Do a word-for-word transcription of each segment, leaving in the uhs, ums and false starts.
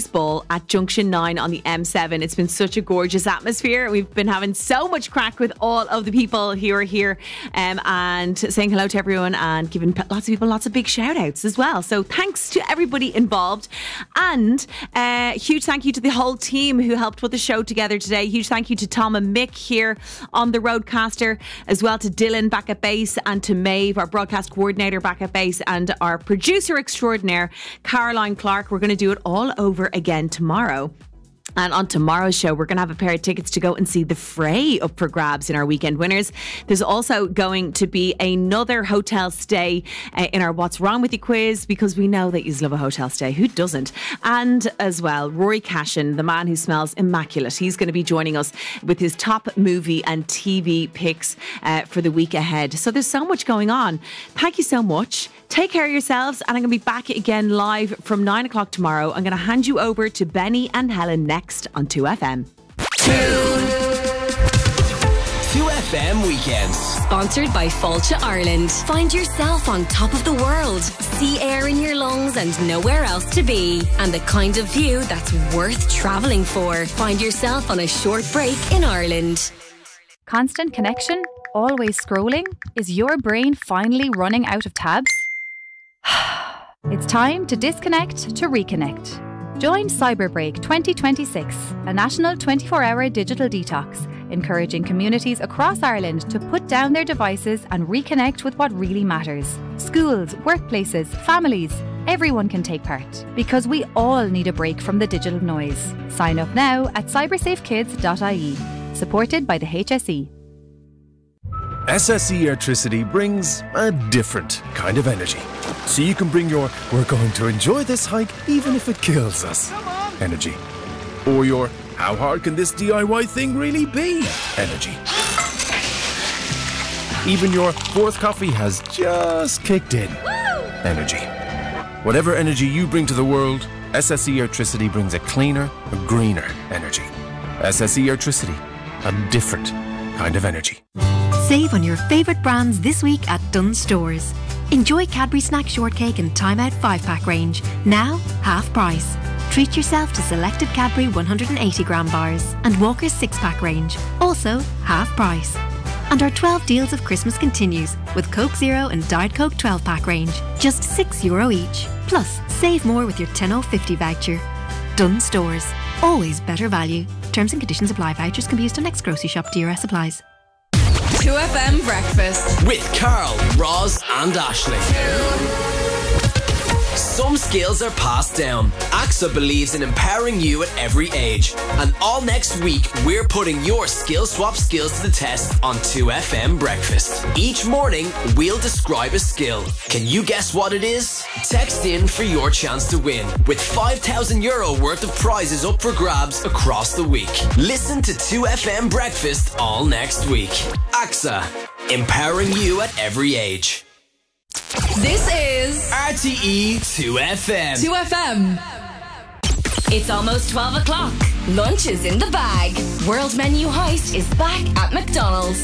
Ball at Junction nine on the M seven. It's been such a gorgeous atmosphere. We've been having so much crack with all of the people who are here um, and saying hello to everyone and giving lots of people lots of big shout outs as well. So thanks to everybody involved, and uh, huge thank you to the whole team who helped put the show together today. Huge thank you to Tom and Mick here on the Roadcaster, as well to Dylan back at base, and to Maeve, our broadcast coordinator, back at base, and our producer extraordinaire Caroline Clark. We're going to do it all over again tomorrow. And on tomorrow's show, we're going to have a pair of tickets to go and see The Fray up for grabs in our weekend winners. There's also going to be another hotel stay uh, in our What's Wrong With You quiz, because we know that you love a hotel stay. Who doesn't? And as well, Rory Cashin, the man who smells immaculate. He's going to be joining us with his top movie and T V picks uh, for the week ahead. So there's so much going on. Thank you so much. Take care of yourselves, and I'm going to be back again live from nine o'clock tomorrow. I'm going to hand you over to Benny and Helen next on two F M. two F M Weekends. Sponsored by Fáilte Ireland. Find yourself on top of the world. See air in your lungs and nowhere else to be. And the kind of view that's worth travelling for. Find yourself on a short break in Ireland. Constant connection? Always scrolling? Is your brain finally running out of tabs? It's time to disconnect to reconnect. Join Cyberbreak twenty twenty-six, a national twenty-four hour digital detox, encouraging communities across Ireland to put down their devices and reconnect with what really matters. Schools, workplaces, families, everyone can take part, because we all need a break from the digital noise. Sign up now at cybersafe kids dot I E. Supported by the H S E. S S E Airtricity brings a different kind of energy. So you can bring your "we're going to enjoy this hike even if it kills us" energy. Or your "how hard can this D I Y thing really be" energy. Even your "fourth coffee has just kicked in" energy. Whatever energy you bring to the world, S S E Airtricity brings a cleaner, a greener energy. S S E Airtricity, a different kind of energy. Save on your favourite brands this week at Dunnes Stores. Enjoy Cadbury Snack Shortcake and Time Out five pack range, now half price. Treat yourself to selected Cadbury one hundred eighty gram bars and Walker's six pack range, also half price. And our twelve deals of Christmas continues with Coke Zero and Diet Coke twelve pack range, just six euro each. Plus, save more with your ten oh fifty voucher. Dunnes Stores, always better value. Terms and conditions apply. Vouchers can be used on next grocery shop. D R S applies. two F M Breakfast with Carl, Roz and Ashling. Some skills are passed down. AXA believes in empowering you at every age. And all next week, we're putting your skill swap skills to the test on two F M Breakfast. Each morning, we'll describe a skill. Can you guess what it is? Text in for your chance to win, with five thousand euro worth of prizes up for grabs across the week. Listen to two F M Breakfast all next week. AXA, empowering you at every age. This is R T E two F M. two F M. It's almost twelve o'clock. Lunch is in the bag. World Menu Heist is back at McDonald's.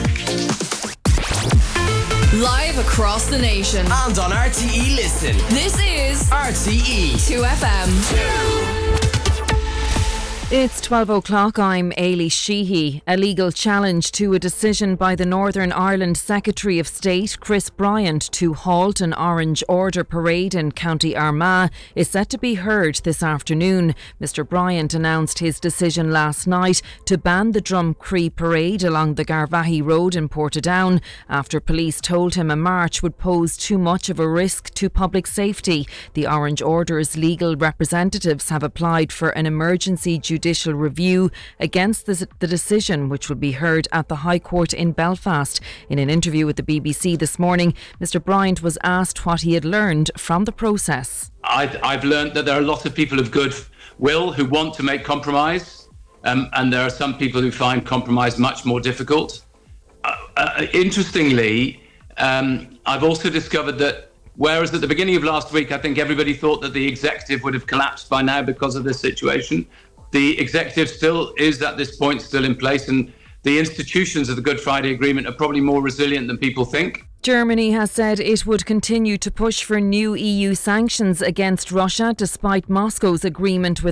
Live across the nation. And on R T E Listen. This is R T E two F M. It's twelve o'clock. I'm Ailey Sheehy. A legal challenge to a decision by the Northern Ireland Secretary of State, Chris Bryant, to halt an Orange Order parade in County Armagh is set to be heard this afternoon. Mr Bryant announced his decision last night to ban the Drumcree parade along the Garvaghey Road in Portadown after police told him a march would pose too much of a risk to public safety. The Orange Order's legal representatives have applied for an emergency judicial judicial review against the, the decision, which will be heard at the High Court in Belfast. In an interview with the B B C this morning, Mr Bryant was asked what he had learned from the process. I've, I've learned that there are lots of people of good will who want to make compromise, um, and there are some people who find compromise much more difficult. Uh, uh, interestingly, um, I've also discovered that whereas at the beginning of last week, I think everybody thought that the executive would have collapsed by now because of this situation, the executive still is at this point still in place, and the institutions of the Good Friday Agreement are probably more resilient than people think. Germany has said it would continue to push for new E U sanctions against Russia despite Moscow's agreement with